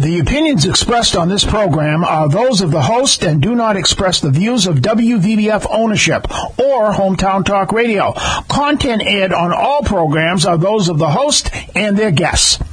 The opinions expressed on this program are those of the host and do not express the views of WVBF ownership or Hometown Talk Radio. Content aired on all programs are those of the host and their guests.